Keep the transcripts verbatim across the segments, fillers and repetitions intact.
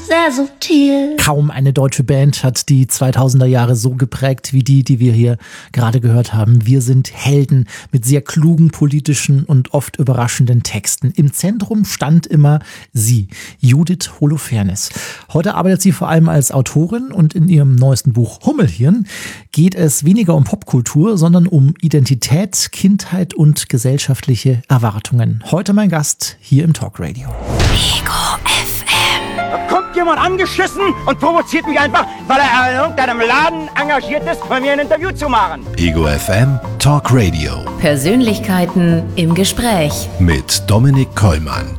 sehr subtil. Kaum eine deutsche Band hat die zweitausender Jahre so geprägt wie die, die wir hier gerade gehört haben. Wir sind Helden mit sehr klugen politischen und oft überraschenden Texten. Im Zentrum stand immer sie, Judith Holofernes. Heute arbeitet sie vor allem als Autorin und in ihrem neuesten Buch Hummelhirn geht es weniger um Popkultur, sondern um Identität, Kindheit und gesellschaftliche Erwartungen. Heute mein Gast hier im Talkradio. Ego F M. Da kommt jemand angeschissen und provoziert mich einfach, weil er in irgendeinem Laden engagiert ist, bei mir ein Interview zu machen. Ego F M Talk Radio. Persönlichkeiten im Gespräch. Mit Dominik Kollmann.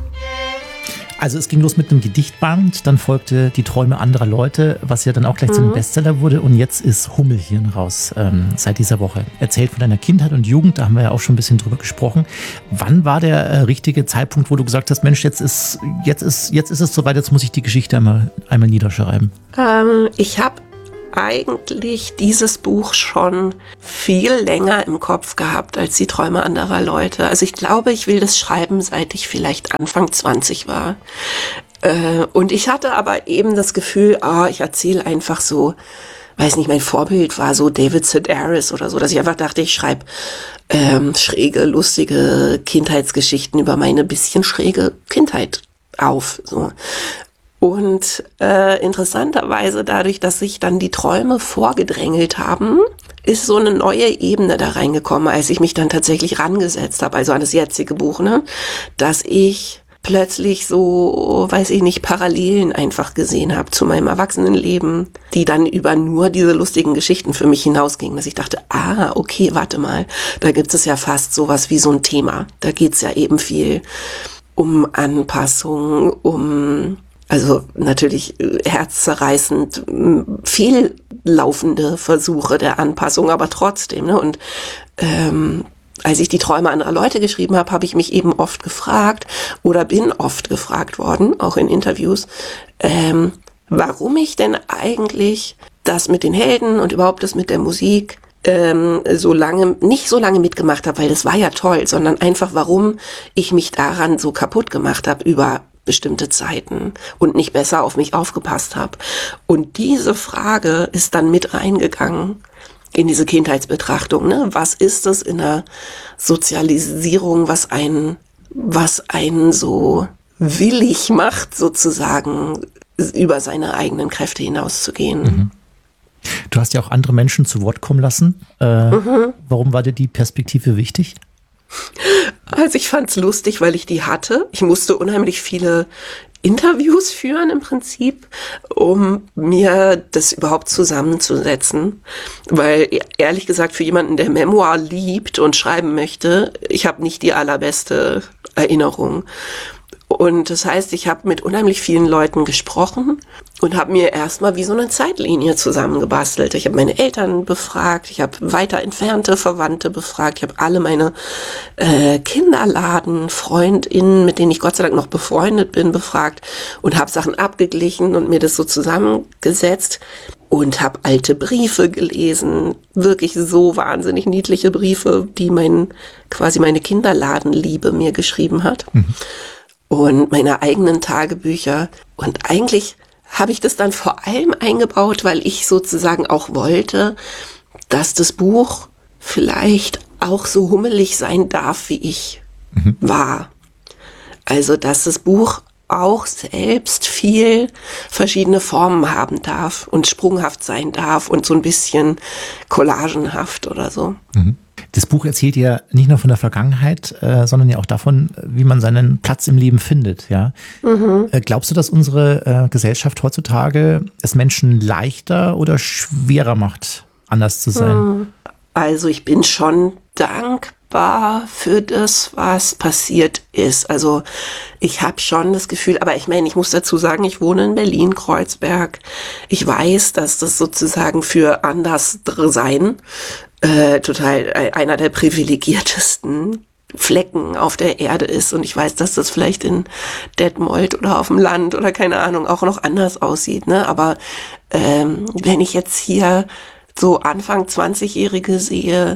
Also es ging los mit einem Gedichtband, dann folgte Die Träume anderer Leute, was ja dann auch gleich mhm. zu einem Bestseller wurde. Und jetzt ist Hummelhirn raus, ähm, seit dieser Woche. Erzählt von deiner Kindheit und Jugend, da haben wir ja auch schon ein bisschen drüber gesprochen. Wann war der äh, richtige Zeitpunkt, wo du gesagt hast, Mensch, jetzt ist, jetzt ist, jetzt ist es soweit, jetzt muss ich die Geschichte einmal, einmal niederschreiben? Ähm, ich habe eigentlich dieses Buch schon viel länger im Kopf gehabt als die Träume anderer Leute. Also ich glaube, ich will das schreiben, seit ich vielleicht Anfang zwanzig war. Äh, und ich hatte aber eben das Gefühl, ah, ich erzähle einfach so, weiß nicht, mein Vorbild war so David Sedaris oder so, dass ich einfach dachte, ich schreibe ähm, schräge, lustige Kindheitsgeschichten über meine bisschen schräge Kindheit auf, so. Und äh, interessanterweise, dadurch, dass sich dann die Träume vorgedrängelt haben, ist so eine neue Ebene da reingekommen, als ich mich dann tatsächlich rangesetzt habe, also an das jetzige Buch, ne, dass ich plötzlich so, weiß ich nicht, Parallelen einfach gesehen habe zu meinem Erwachsenenleben, die dann über nur diese lustigen Geschichten für mich hinausgingen, dass ich dachte, ah, okay, warte mal, da gibt es ja fast sowas wie so ein Thema. Da geht's ja eben viel um Anpassung, um... Also natürlich herzzerreißend viel laufende Versuche der Anpassung, aber trotzdem. Ne? Und ähm, als ich die Träume anderer Leute geschrieben habe, habe ich mich eben oft gefragt oder bin oft gefragt worden, auch in Interviews, ähm, warum ich denn eigentlich das mit den Helden und überhaupt das mit der Musik ähm, so lange, nicht so lange mitgemacht habe, weil das war ja toll, sondern einfach, warum ich mich daran so kaputt gemacht habe über bestimmte Zeiten und nicht besser auf mich aufgepasst habe. Und diese Frage ist dann mit reingegangen in diese Kindheitsbetrachtung. Ne? Was ist es in der Sozialisierung, was einen, was einen so willig macht, sozusagen über seine eigenen Kräfte hinauszugehen? Mhm. Du hast ja auch andere Menschen zu Wort kommen lassen. Äh, mhm. Warum war dir die Perspektive wichtig? Also ich fand's lustig, weil ich die hatte. Ich musste unheimlich viele Interviews führen im Prinzip, um mir das überhaupt zusammenzusetzen. Weil ehrlich gesagt, für jemanden, der Memoir liebt und schreiben möchte, ich habe nicht die allerbeste Erinnerung. Und das heißt, ich habe mit unheimlich vielen Leuten gesprochen und habe mir erstmal wie so eine Zeitlinie zusammengebastelt. Ich habe meine Eltern befragt, ich habe weiter entfernte Verwandte befragt, ich habe alle meine äh, Kinderladen, FreundInnen, mit denen ich Gott sei Dank noch befreundet bin, befragt und habe Sachen abgeglichen und mir das so zusammengesetzt und habe alte Briefe gelesen, wirklich so wahnsinnig niedliche Briefe, die mein quasi meine Kinderladenliebe mir geschrieben hat. Mhm. Und meine eigenen Tagebücher. Und eigentlich habe ich das dann vor allem eingebaut, weil ich sozusagen auch wollte, dass das Buch vielleicht auch so hummelig sein darf, wie ich mhm. war. Also, dass das Buch auch selbst viel verschiedene Formen haben darf und sprunghaft sein darf und so ein bisschen collagenhaft oder so. Mhm. Das Buch erzählt ja nicht nur von der Vergangenheit, äh, sondern ja auch davon, wie man seinen Platz im Leben findet. Ja? Mhm. Äh, glaubst du, dass unsere äh, Gesellschaft heutzutage es Menschen leichter oder schwerer macht, anders zu sein? Also ich bin schon dankbar für das, was passiert ist. Also ich habe schon das Gefühl, aber ich meine, ich muss dazu sagen, ich wohne in Berlin-Kreuzberg. Ich weiß, dass das sozusagen für Anderssein Äh, total einer der privilegiertesten Flecken auf der Erde ist. Und ich weiß, dass das vielleicht in Detmold oder auf dem Land oder keine Ahnung auch noch anders aussieht. Ne? Aber ähm, wenn ich jetzt hier so Anfang zwanzigjährige sehe,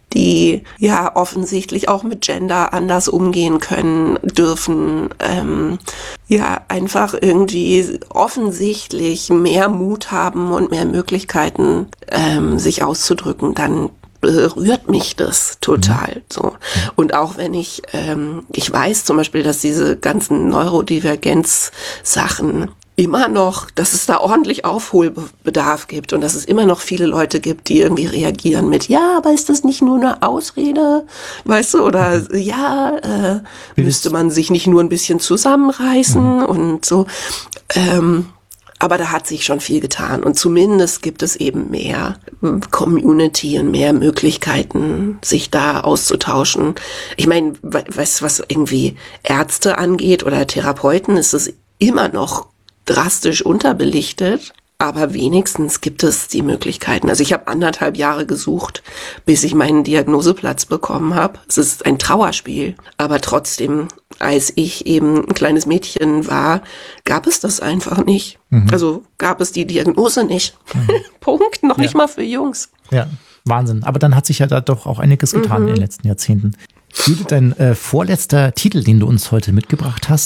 die ja offensichtlich auch mit Gender anders umgehen können, dürfen, ähm, ja einfach irgendwie offensichtlich mehr Mut haben und mehr Möglichkeiten, ähm, sich auszudrücken, dann berührt mich das total so. Und auch wenn ich, ähm, ich weiß zum Beispiel, dass diese ganzen Neurodivergenz-Sachen immer noch, dass es da ordentlich Aufholbedarf gibt und dass es immer noch viele Leute gibt, die irgendwie reagieren mit, ja, aber ist das nicht nur eine Ausrede, weißt du, oder ja, äh, müsste man sich nicht nur ein bisschen zusammenreißen mhm. und so. Ähm, Aber da hat sich schon viel getan und zumindest gibt es eben mehr Community und mehr Möglichkeiten, sich da auszutauschen. Ich meine, weißt du, was irgendwie Ärzte angeht oder Therapeuten, ist es immer noch drastisch unterbelichtet. Aber wenigstens gibt es die Möglichkeiten. Also ich habe anderthalb Jahre gesucht, bis ich meinen Diagnoseplatz bekommen habe. Es ist ein Trauerspiel. Aber trotzdem, als ich eben ein kleines Mädchen war, gab es das einfach nicht. Mhm. Also gab es die Diagnose nicht. Mhm. Punkt. Noch ja. nicht mal für Jungs. Ja, Wahnsinn. Aber dann hat sich ja da doch auch einiges getan mhm. in den letzten Jahrzehnten. Judith, dein äh, vorletzter Titel, den du uns heute mitgebracht hast,